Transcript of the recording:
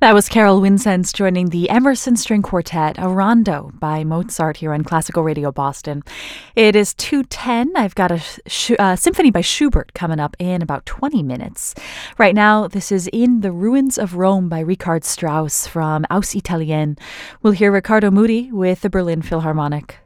That was Carol Winsenz joining the Emerson String Quartet, a rondo by Mozart here on Classical Radio Boston. It is 2:10. I've got a symphony by Schubert coming up in about 20 minutes. Right now, this is In the Ruins of Rome by Richard Strauss from Aus Italien. We'll hear Riccardo Muti with the Berlin Philharmonic.